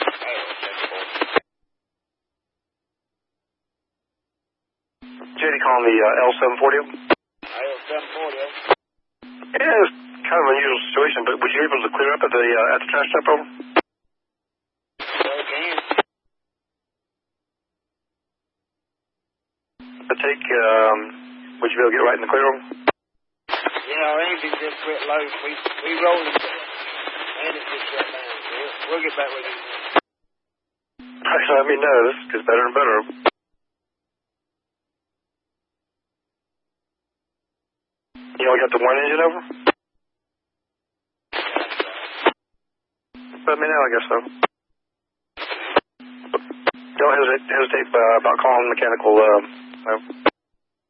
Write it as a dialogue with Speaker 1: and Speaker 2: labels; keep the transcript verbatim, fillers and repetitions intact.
Speaker 1: J D calling the uh, L seven forty.
Speaker 2: L seven forty.
Speaker 1: Yeah, it's kind of an unusual situation, but would you be able to clear up at the uh, at the trash dump, over?
Speaker 2: Well, again.
Speaker 1: I take, um, would you be able to get right in the clear room?
Speaker 2: You know, anything just quit low. We we roll it, and it just shut down. We'll, we'll get back with you.
Speaker 1: Let me know. This gets better and better. You only got the one engine over? Let me know, I guess so. Don't hesitate, hesitate uh, about calling mechanical. Uh, uh,